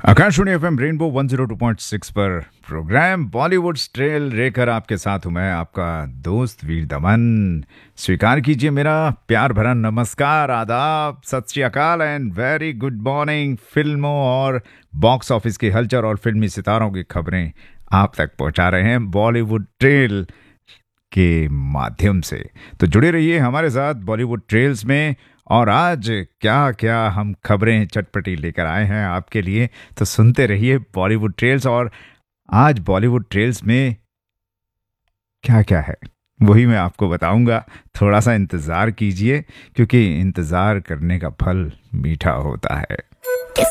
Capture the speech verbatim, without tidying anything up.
Akashvani FM rainbow one zero two point six पर programme Bollywood trail लेकर आपके साथ हूं मैं, आपका दोस्त वीर दमन। स्वीकार कीजिए मेरा प्यार भरा नमस्कार, आदाब, सत श्री अकाल एंड वेरी गुड मॉर्निंग। फिल्मों और बॉक्स ऑफिस की हलचल और फिल्मी सितारों की खबरें आप तक पहुंचा रहे हैं बॉलीवुड ट्रेल के माध्यम से। तो जुड़े रहिए हमारे साथ बॉलीवुड ट्रेल्स में। और आज क्या क्या हम खबरें चटपटी लेकर आए हैं आपके लिए, तो सुनते रहिए बॉलीवुड ट्रेल्स। और आज बॉलीवुड ट्रेल्स में क्या क्या है वही मैं आपको बताऊंगा। थोड़ा सा इंतज़ार कीजिए, क्योंकि इंतज़ार करने का फल मीठा होता है।